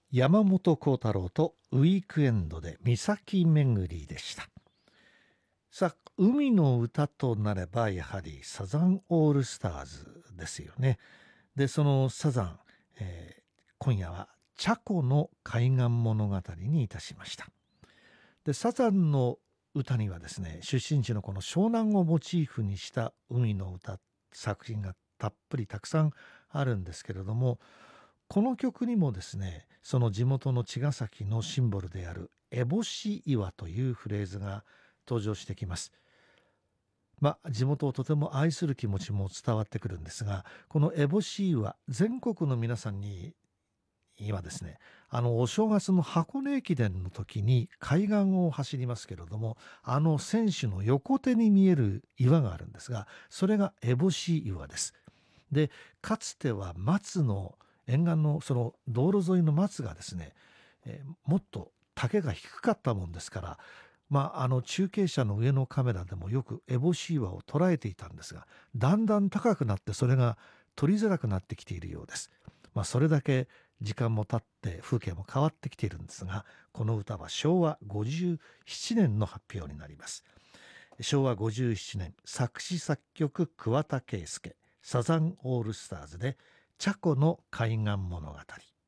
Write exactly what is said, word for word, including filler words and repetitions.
山本幸太郎とウィークエンドで岬巡りでした。さあ、海の歌となればやはりサザンオールスターズですよね。で、そのサザン、えー今夜はチャコの海岸物語にいたしました。で、サザンの歌にはですね、出身地のこの湘南をモチーフにした海の歌作品がたっぷりたくさんあるんですけれども、この曲にもですね、その地元の茅ヶ崎のシンボルである烏帽子岩というフレーズが登場してきます。まあ、地元をとても愛する気持ちも伝わってくるんですが、この烏帽子岩、全国の皆さんに今ですね、あのお正月の箱根駅伝の時に海岸を走りますけれども、あの選手の横手に見える岩があるんですが、それが烏帽子岩です。で、かつては松の沿岸のその道路沿いの松がですね、えーもっと丈が低かったもんですから、まあ、あの中継車の上のカメラでもよく烏帽子岩を捉えていたんですが、だんだん高くなってそれが撮りづらくなってきているようです。まあ、それだけ時間も経って風景も変わってきているんですが、この歌はしょうわごじゅうななねんの発表になります。しょうわごじゅうななねん、作詞作曲桑田佳祐、サザンオールスターズでチャコの海岸物語。